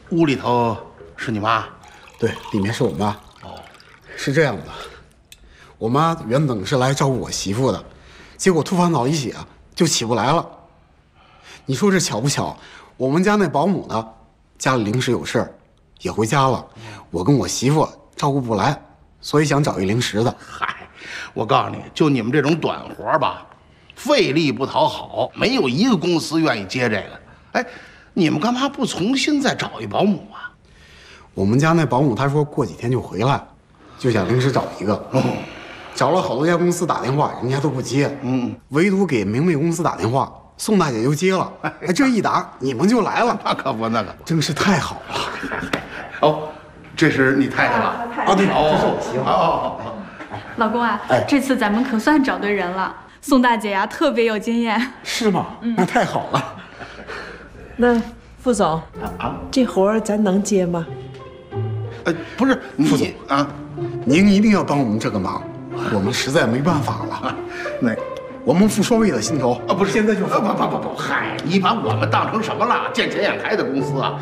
屋里头是你妈？ 对，里面是我妈。哦，是这样的，我妈原本是来照顾我媳妇的，结果突发脑溢血就起不来了。你说这巧不巧？我们家那保姆呢，家里临时有事儿，也回家了。我跟我媳妇照顾不来，所以想找一临时的。 嗨，我告诉你，就你们这种短活吧，费力不讨好，没有一个公司愿意接这个。哎，你们干嘛不重新再找一保姆啊？ 我们家那保姆她说过几天就回来，就想临时找一个。找了好多家公司打电话，人家都不接。唯独给明媚公司打电话，宋大姐就接了。哎，这一打你们就来了， 那可不，那可不， 真是太好了。 哦，这是你太太吧？ 啊，对，这是我媳妇。 哦， 老公啊，这次咱们可算找对人了。宋大姐呀，特别有经验。 是吗？那太好了。 那副总这活儿咱能接吗？ 不是副总啊， 您一定要帮我们这个忙，我们实在没办法了。 那我们付双倍的薪酬啊！不是，现在就付。 不，嗨，你把我们当成什么了？见钱眼开的公司啊？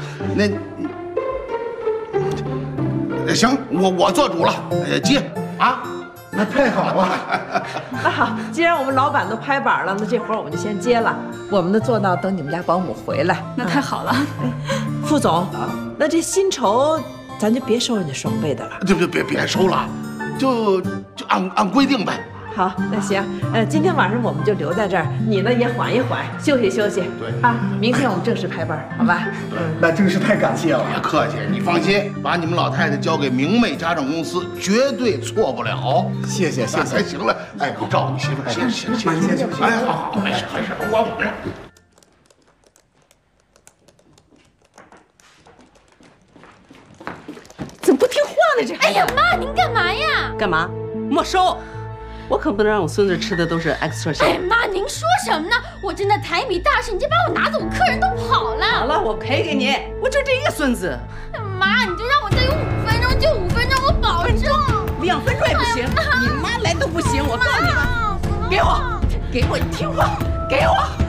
那行，我做主了，接啊！ 那太好了。 那好，既然我们老板都拍板了，那这活儿我们就先接了。我们的做到等你们家保姆回来。 那太好了。 副总，那这薪酬咱就别收人家双倍的了。 就别收了，就按规定呗。 好，那行，今天晚上我们就留在这儿，你呢也缓一缓，休息休息。 对啊，明天我们正式排班，好吧？ 那真是太感谢了。 别客气，你放心，把你们老太太交给明媚家政公司，绝对错不了。 谢谢。 哎，行了，哎，我照顾你媳妇，行。 慢些休息。 哎，好，没事，我稳着。 怎么不听话呢？这哎呀妈，您干嘛呀？ 干嘛？没收！我可不能让我孙子吃的都是 extra 馅。 哎妈，您说什么呢？我正在抬米大事，你就把我拿走，客人都跑了。 好了，我赔给你，我就这一个孙子。 妈，你就让我再有5分钟，就5分钟，我保证。 2分钟也不行，你妈来都不行，我告诉你，给我，你听话，给我。